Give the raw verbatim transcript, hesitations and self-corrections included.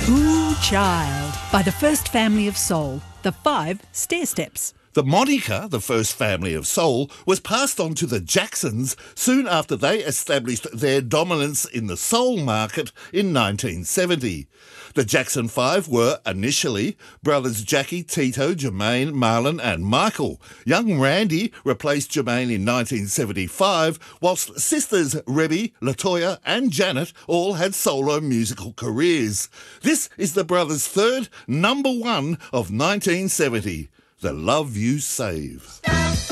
Ooh Child by the First Family of Soul, the Five Stair Steps. The moniker, the First Family of Soul, was passed on to the Jacksons soon after they established their dominance in the soul market in nineteen seventy. The Jackson Five were, initially, brothers Jackie, Tito, Jermaine, Marlon and Michael. Young Randy replaced Jermaine in nineteen seventy-five, whilst sisters Rebby, Latoya and Janet all had solo musical careers. This is the brothers' third number one of nineteen seventy. The Love You Save.